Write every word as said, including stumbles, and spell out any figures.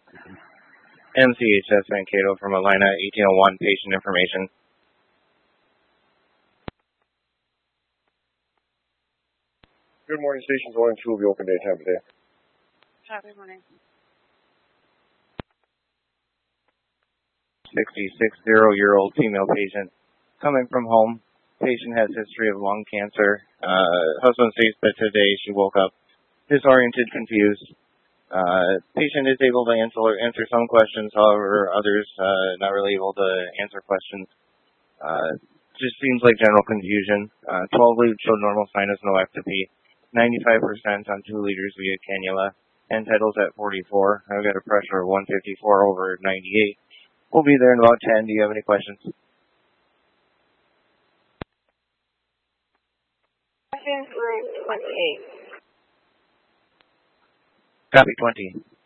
M C H S Mankato from Alina, eighteen oh one, patient information. Good morning, stations one and two will be open daytime today. Good morning. sixty-six-year-old female patient coming from home. Patient has history of lung cancer. Uh, husband states that today she woke up disoriented, confused. Uh, patient is able to answer, answer some questions, however, others uh, not really able to answer questions. Uh, just seems like general confusion. Uh, twelve lead showed normal sinus noectopy. ninety-five percent on two liters via cannula. End vitals at forty-four. I've got a pressure of one fifty-four over ninety-eight. We'll be there in about ten. Do you have any questions? Question twenty-eight. Copy twenty.